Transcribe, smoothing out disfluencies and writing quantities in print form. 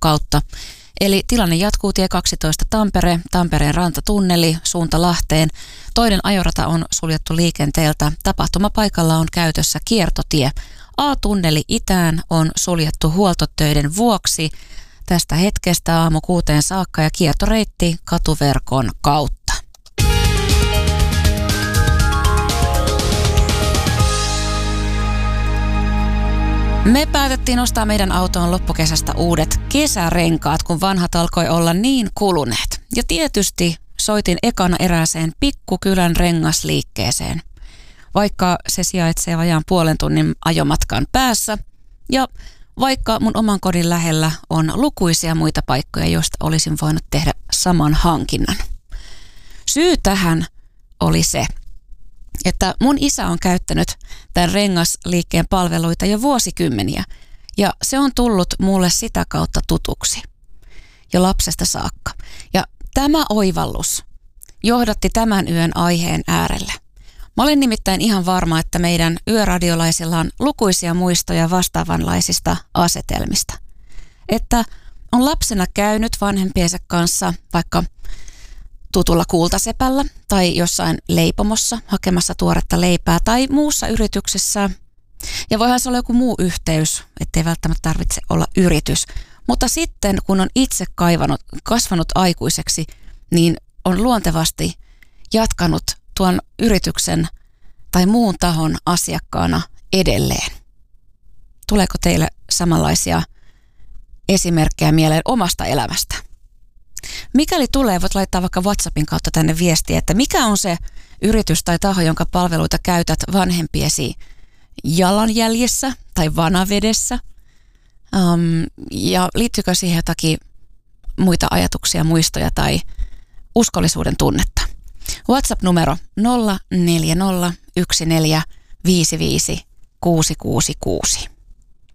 kautta. Eli tilanne jatkuu tie 12 Tampere, Tampereen rantatunneli, suunta Lahteen. Toinen ajorata on suljettu liikenteeltä. Tapahtumapaikalla on käytössä kiertotie. A-tunneli itään on suljettu huoltotöiden vuoksi tästä hetkestä aamu 6 saakka ja kiertoreitti katuverkon kautta. Me päätettiin ostaa meidän autoon loppukesästä uudet kesärenkaat, kun vanhat alkoi olla niin kuluneet. Ja tietysti soitin ekana erääseen pikkukylän rengasliikkeeseen, vaikka se sijaitsee vajaan puolen tunnin ajomatkan päässä. Ja vaikka mun oman kodin lähellä on lukuisia muita paikkoja, joista olisin voinut tehdä saman hankinnan. Syy tähän oli se, että mun isä on käyttänyt tämän rengasliikkeen palveluita jo vuosikymmeniä ja se on tullut mulle sitä kautta tutuksi jo lapsesta saakka. Ja tämä oivallus johdatti tämän yön aiheen äärelle. Mä olen nimittäin ihan varma, että meidän yöradiolaisilla on lukuisia muistoja vastaavanlaisista asetelmista. Että on lapsena käynyt vanhempiensa kanssa vaikka tutulla kultasepällä tai jossain leipomossa hakemassa tuoretta leipää tai muussa yrityksessä. Ja voihan se olla joku muu yhteys, ettei välttämättä tarvitse olla yritys. Mutta sitten kun on itse kasvanut aikuiseksi, niin on luontevasti jatkanut tuon yrityksen tai muun tahon asiakkaana edelleen. Tuleeko teille samanlaisia esimerkkejä mieleen omasta elämästä? Mikäli tulee, voit laittaa vaikka WhatsAppin kautta tänne viestiä, että mikä on se yritys tai taho, jonka palveluita käytät vanhempiesi jalanjäljissä tai vanavedessä. Ja liittyykö siihen jotakin muita ajatuksia, muistoja tai uskollisuuden tunnetta? WhatsApp-numero 0401455666.